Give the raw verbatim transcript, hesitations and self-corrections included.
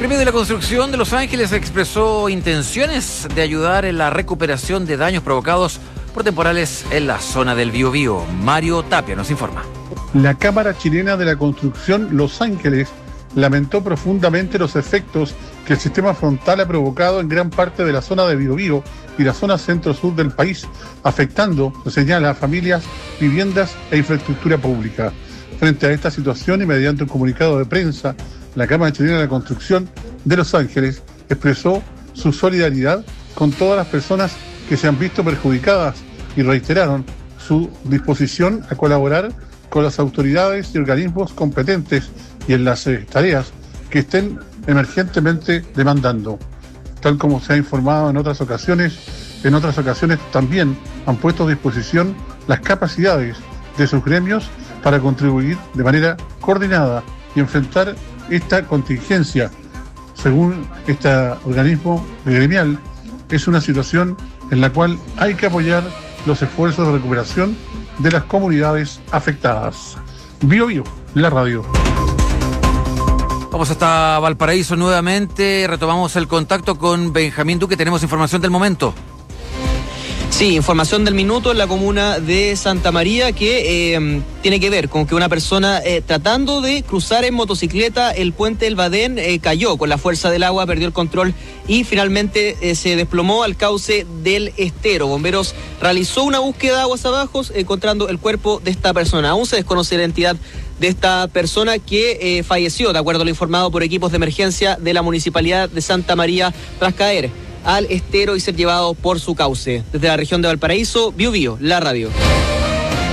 Gremio de la Construcción de Los Ángeles expresó intenciones de ayudar en la recuperación de daños provocados por temporales en la zona del Biobío. Mario Tapia nos informa. La Cámara Chilena de la Construcción Los Ángeles lamentó profundamente los efectos que el sistema frontal ha provocado en gran parte de la zona de Biobío y la zona centro-sur del país, afectando, se señala, a familias, viviendas e infraestructura pública. Frente a esta situación y mediante un comunicado de prensa, la Cámara Chilena de la Construcción de Los Ángeles expresó su solidaridad con todas las personas que se han visto perjudicadas y reiteraron su disposición a colaborar con las autoridades y organismos competentes y en las eh, tareas que estén emergentemente demandando. Tal como se ha informado en otras ocasiones, en otras ocasiones también han puesto a disposición las capacidades de sus gremios para contribuir de manera coordinada y enfrentar esta contingencia. Según este organismo gremial, es una situación en la cual hay que apoyar los esfuerzos de recuperación de las comunidades afectadas. Bio Bio, la radio. Vamos hasta Valparaíso nuevamente, retomamos el contacto con Benjamín Duque, tenemos información del momento. Sí, información del minuto en la comuna de Santa María que eh, tiene que ver con que una persona eh, tratando de cruzar en motocicleta el puente del Badén eh, cayó con la fuerza del agua, perdió el control y finalmente eh, se desplomó al cauce del Estero. Bomberos realizó una búsqueda aguas abajo encontrando el cuerpo de esta persona. Aún se desconoce la identidad de esta persona que eh, falleció, de acuerdo a lo informado por equipos de emergencia de la Municipalidad de Santa María, tras caer al Estero y ser llevado por su cauce. Desde la región de Valparaíso, Bio Bio, la radio.